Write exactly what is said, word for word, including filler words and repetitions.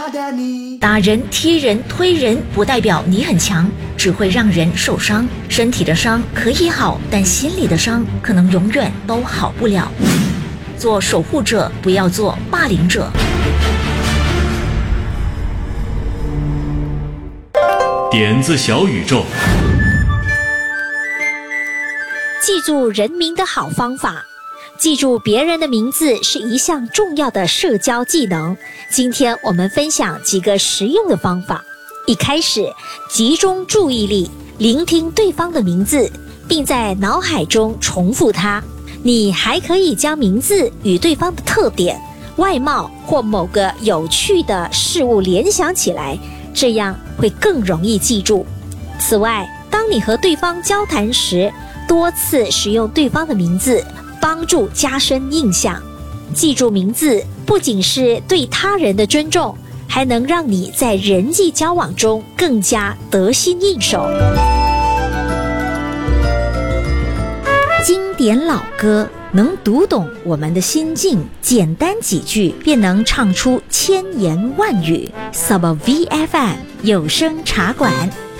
打人、踢人、推人不代表你很强，只会让人受伤。身体的伤可以好，但心里的伤可能永远都好不了。做守护者，不要做霸凌者。 点子小宇宙， 记住人名的好方法。记住别人的名字是一项重要的社交技能。今天我们分享几个实用的方法。一开始，集中注意力，聆听对方的名字，并在脑海中重复它。你还可以将名字与对方的特点、外貌或某个有趣的事物联想起来，这样会更容易记住。此外，当你和对方交谈时，多次使用对方的名字，帮助加深印象。记住名字不仅是对他人的尊重，还能让你在人际交往中更加得心应手。经典老歌能读懂我们的心境，简单几句便能唱出千言万语。Sub V F M 有声茶馆。